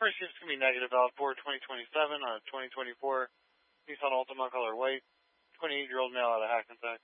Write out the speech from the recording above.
first seems to be negative out for 2027 on a 2024 Nissan Altima color white, 28-year-old male out of Hackensack.